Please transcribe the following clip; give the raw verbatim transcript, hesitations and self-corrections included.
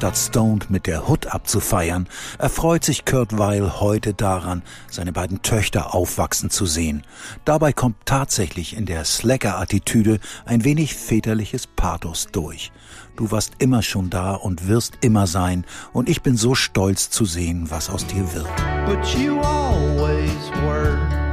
statt stoned mit der Hood abzufeiern, erfreut sich Kurt Weill heute daran, seine beiden Töchter aufwachsen zu sehen. Dabei kommt tatsächlich in der Slacker-Attitüde ein wenig väterliches Pathos durch. Du warst immer schon da und wirst immer sein, und ich bin so stolz zu sehen, was aus dir wird. But you always were.